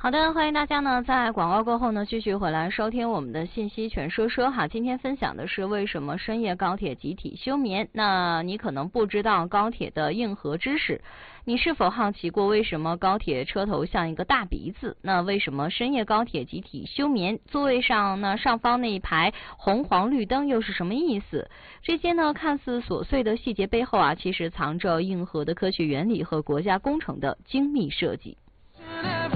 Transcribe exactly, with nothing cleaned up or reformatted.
好的，欢迎大家呢在广告过后呢继续回来收听我们的信息全说说哈。今天分享的是为什么深夜高铁集体休眠。那你可能不知道高铁的硬核知识，你是否好奇过为什么高铁车头像一个大鼻子？那为什么深夜高铁集体休眠？座位上呢上方那一排红黄绿灯又是什么意思？这些呢看似琐碎的细节背后啊，其实藏着硬核的科学原理和国家工程的精密设计。